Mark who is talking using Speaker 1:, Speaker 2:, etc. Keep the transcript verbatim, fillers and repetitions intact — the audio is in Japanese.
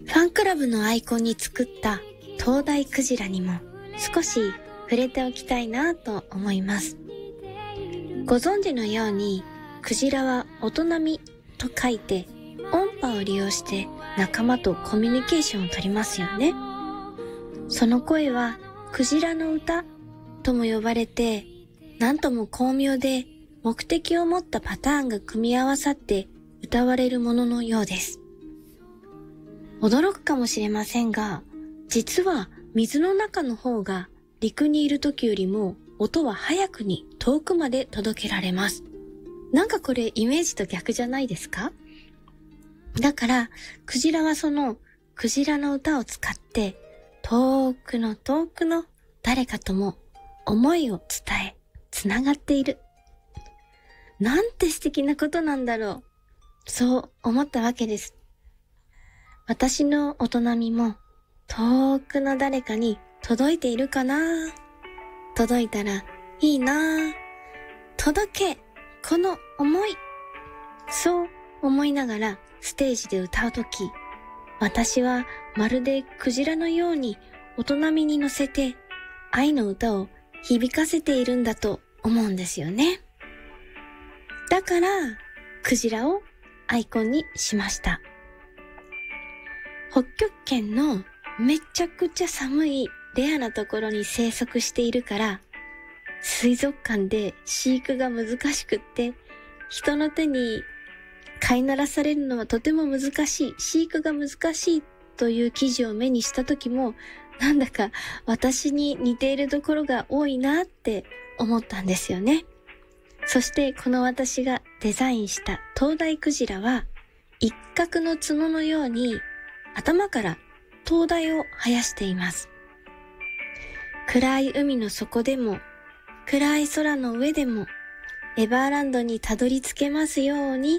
Speaker 1: ファンクラブのアイコンに作った灯台クジラにも少し触れておきたいなと思います。ご存知のように、クジラは音波と書いて音波を利用して仲間とコミュニケーションを取りますよね。その声はクジラの歌とも呼ばれて、なんとも巧妙で目的を持ったパターンが組み合わさって歌われるもののようです。驚くかもしれませんが、実は水の中の方が陸にいる時よりも音は早くに遠くまで届けられます。なんかこれイメージと逆じゃないですか？だから、クジラはそのクジラの歌を使って遠くの遠くの誰かとも思いを伝え、つながっている。なんて素敵なことなんだろう。そう思ったわけです。私の音波も遠くの誰かに届いているかな？届いたらいいな。届け、この思い。そう思いながらステージで歌うとき、私はまるでクジラのように音波に乗せて愛の歌を響かせているんだと思うんですよね。だから、クジラをアイコンにしました。北極圏のめちゃくちゃ寒いレアなところに生息しているから、水族館で飼育が難しくって、人の手に飼いならされるのはとても難しい、飼育が難しいという記事を目にした時も、なんだか私に似ているところが多いなって思ったんですよね。そしてこの私がデザインした灯台クジラは、一角の角のように頭から灯台を生やしています。暗い海の底でも、暗い空の上でも、エバーランドにたどり着けますように